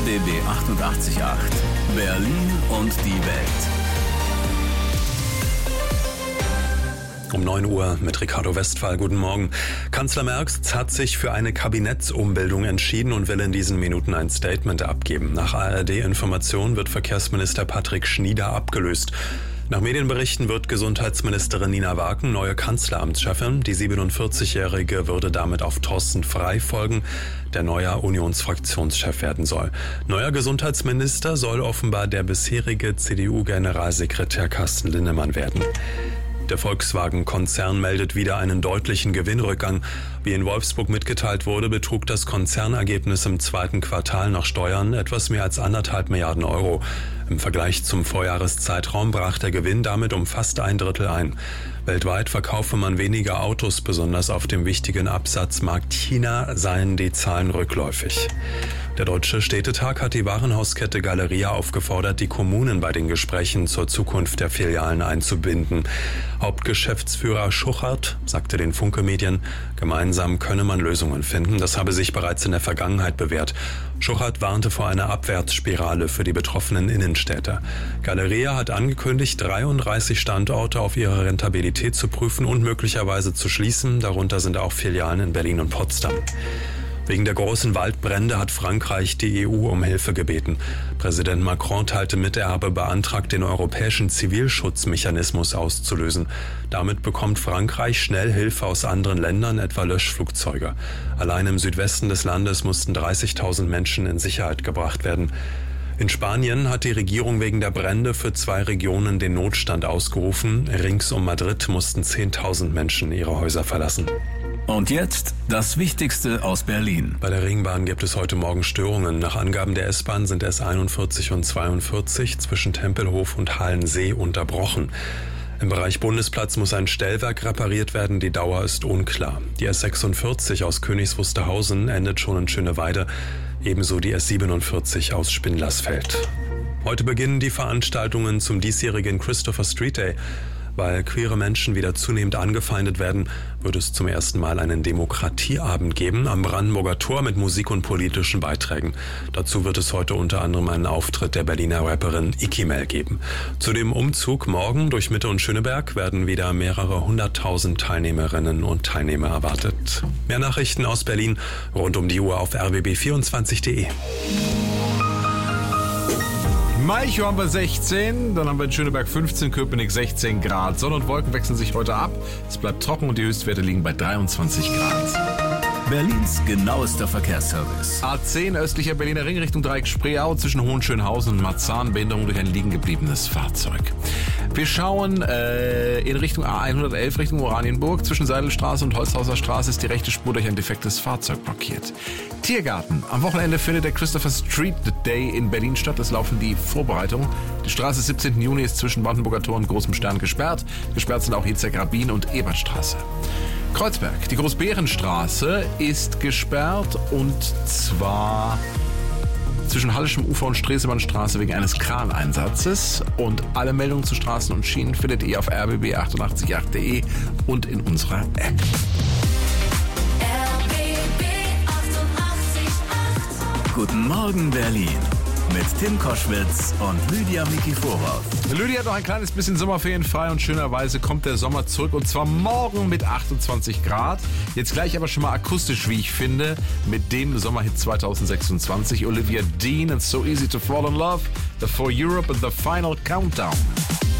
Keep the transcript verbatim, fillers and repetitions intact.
B B achtundachtzig Komma acht. Berlin und die Welt. Um neun Uhr mit Ricardo Westphal. Guten Morgen. Kanzler Merz hat sich für eine Kabinettsumbildung entschieden und will in diesen Minuten ein Statement abgeben. Nach A R D-Informationen wird Verkehrsminister Patrick Schnieder abgelöst. Nach Medienberichten wird Gesundheitsministerin Nina Waken neue Kanzleramtschefin. Die siebenundvierzigjährige würde damit auf Thorsten Frey folgen, der neuer Unionsfraktionschef werden soll. Neuer Gesundheitsminister soll offenbar der bisherige C D U-Generalsekretär Carsten Linnemann werden. Der Volkswagen-Konzern meldet wieder einen deutlichen Gewinnrückgang. Wie in Wolfsburg mitgeteilt wurde, betrug das Konzernergebnis im zweiten Quartal nach Steuern etwas mehr als anderthalb Milliarden Euro. Im Vergleich zum Vorjahreszeitraum brach der Gewinn damit um fast ein Drittel ein. Weltweit verkaufe man weniger Autos, besonders auf dem wichtigen Absatzmarkt China seien die Zahlen rückläufig. Der Deutsche Städtetag hat die Warenhauskette Galeria aufgefordert, die Kommunen bei den Gesprächen zur Zukunft der Filialen einzubinden. Hauptgeschäftsführer Schuchart sagte den Funke Medien, gemeinsam könne man Lösungen finden. Das habe sich bereits in der Vergangenheit bewährt. Schuchart warnte vor einer Abwärtsspirale für die betroffenen Innenstädte. Galeria hat angekündigt, dreiunddreißig Standorte auf ihre Rentabilität zu prüfen und möglicherweise zu schließen. Darunter sind auch Filialen in Berlin und Potsdam. Wegen der großen Waldbrände hat Frankreich die E U um Hilfe gebeten. Präsident Macron teilte mit, er habe beantragt, den europäischen Zivilschutzmechanismus auszulösen. Damit bekommt Frankreich schnell Hilfe aus anderen Ländern, etwa Löschflugzeuge. Allein im Südwesten des Landes mussten dreißigtausend Menschen in Sicherheit gebracht werden. In Spanien hat die Regierung wegen der Brände für zwei Regionen den Notstand ausgerufen. Rings um Madrid mussten zehntausend Menschen ihre Häuser verlassen. Und jetzt das Wichtigste aus Berlin. Bei der Ringbahn gibt es heute Morgen Störungen. Nach Angaben der S-Bahn sind S einundvierzig und zweiundvierzig zwischen Tempelhof und Halensee unterbrochen. Im Bereich Bundesplatz muss ein Stellwerk repariert werden, die Dauer ist unklar. Die S sechsundvierzig aus Königs Wusterhausen endet schon in Schöneweide, ebenso die S siebenundvierzig aus Spindlersfeld. Heute beginnen die Veranstaltungen zum diesjährigen Christopher Street Day. Weil queere Menschen wieder zunehmend angefeindet werden, wird es zum ersten Mal einen Demokratieabend geben am Brandenburger Tor mit Musik und politischen Beiträgen. Dazu wird es heute unter anderem einen Auftritt der Berliner Rapperin Ikimel geben. Zu dem Umzug morgen durch Mitte und Schöneberg werden wieder mehrere hunderttausend Teilnehmerinnen und Teilnehmer erwartet. Mehr Nachrichten aus Berlin rund um die Uhr auf r b b vierundzwanzig punkt de. Malchow haben wir sechzehn, dann haben wir in Schöneberg fünfzehn, Köpenick sechzehn Grad. Sonne und Wolken wechseln sich heute ab. Es bleibt trocken und die Höchstwerte liegen bei dreiundzwanzig Grad. Berlins genauester Verkehrsservice. A zehn östlicher Berliner Ring Richtung Dreieck Spreeau zwischen Hohenschönhausen und Marzahn. Behinderung durch ein liegen gebliebenes Fahrzeug. Wir schauen äh, in Richtung A hundertelf Richtung Oranienburg. Zwischen Seidelstraße und Holzhauser Straße ist die rechte Spur durch ein defektes Fahrzeug blockiert. Tiergarten. Am Wochenende findet der Christopher Street Day in Berlin statt. Es laufen die Vorbereitungen. Die Straße siebzehnten Juni ist zwischen Brandenburger Tor und Großem Stern gesperrt. Gesperrt sind auch Hitzek Rabin und Ebertstraße. Kreuzberg. Die Großbärenstraße ist gesperrt und zwar zwischen Hallischem Ufer und Stresemannstraße wegen eines Kraneinsatzes. Und alle Meldungen zu Straßen und Schienen findet ihr auf r b b achtundachtzig punkt acht punkt de und in unserer App. R B B achtundachtzig Komma acht. Guten Morgen Berlin mit Tim Koschwitz und Lydia Mikiforov. Lydia hat noch ein kleines bisschen Sommerferien frei und schönerweise kommt der Sommer zurück und zwar morgen mit achtundzwanzig Grad. Jetzt gleich aber schon mal akustisch, wie ich finde, mit dem Sommerhit zweitausendsechsundzwanzig. Olivia Dean and So Easy to Fall in Love, The For Europe and The Final Countdown.